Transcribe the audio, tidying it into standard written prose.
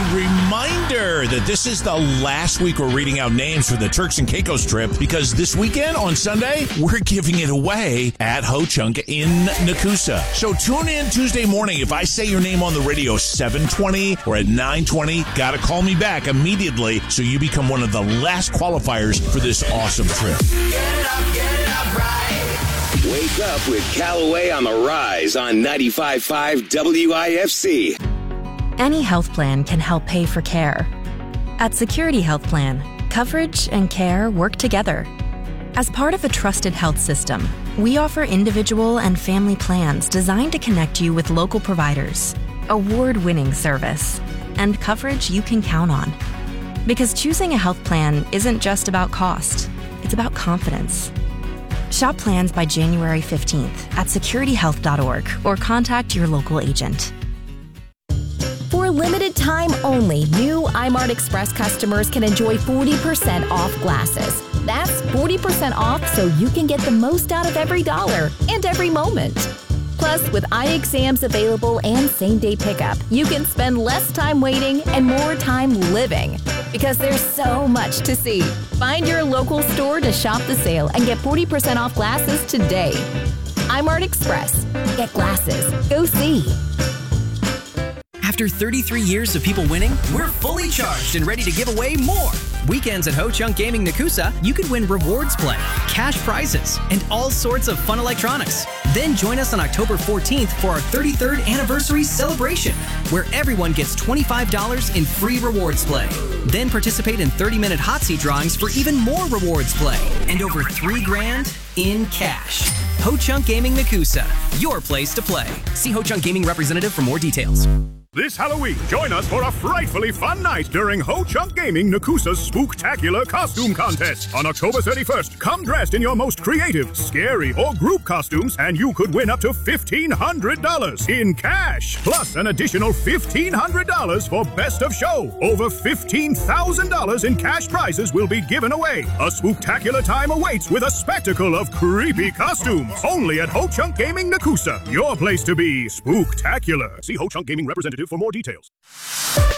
reminder that this is the last week we're reading out names for the Turks and Caicos trip because this weekend on Sunday, we're giving it away at Ho Chunk in Nakusa. So tune in Tuesday morning. If I say your name on the radio 7:20 or at 9:20, gotta call me back immediately so you become one of the last qualifiers for this awesome trip. Get up right. Wake up with Callaway on the Rise on 95.5 WIFC. Any health plan can help pay for care. At Security Health Plan, coverage and care work together. As part of a trusted health system, we offer individual and family plans designed to connect you with local providers, award-winning service, and coverage you can count on. Because choosing a health plan isn't just about cost, it's about confidence. Shop plans by January 15th at securityhealth.org or contact your local agent. For a limited time only, new iMart Express customers can enjoy 40% off glasses. That's 40% off so you can get the most out of every dollar and every moment. Plus, with eye exams available and same-day pickup, you can spend less time waiting and more time living. Because there's so much to see. Find your local store to shop the sale and get 40% off glasses today. iMart Express. Get glasses. Go see. After 33 years of people winning, we're fully charged and ready to give away more. Weekends at Ho Chunk Gaming Nakusa, you can win rewards play, cash prizes, and all sorts of fun electronics. Then join us on October 14th for our 33rd anniversary celebration, where everyone gets $25 in free rewards play. Then participate in 30-minute hot seat drawings for even more rewards play and over $3,000 in cash. Ho Chunk Gaming Nakusa, your place to play. See Ho Chunk Gaming representative for more details. This Halloween, join us for a frightfully fun night during Ho Chunk Gaming Nakusa's Spooktacular Costume Contest. On October 31st, come dressed in your most creative, scary, or group costumes, and you could win up to $1,500 in cash. Plus an additional $1,500 for Best of Show. Over $15,000 in cash prizes will be given away. A spooktacular time awaits with a spectacle of creepy costumes. Only at Ho Chunk Gaming Nakusa, your place to be spooktacular. See Ho Chunk Gaming representative for more details.